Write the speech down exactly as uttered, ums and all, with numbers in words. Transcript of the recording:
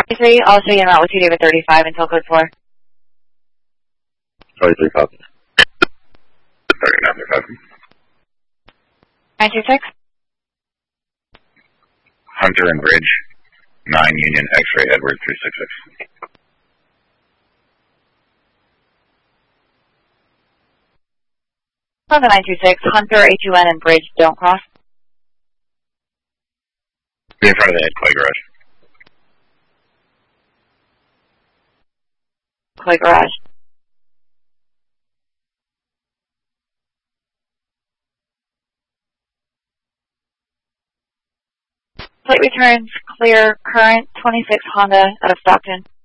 three, I'll show you out with two David thirty-five until code four. twenty-three copy. thirty-nine copy. nine two six. Hunter and Bridge, nine Union X-ray Edward three six six. On the nine two six, Hunter, H U N, and Bridge don't cross. Be in front of the Ed Clay Garage. Clay Garage. Plate returns clear current twenty-six Honda out of Stockton.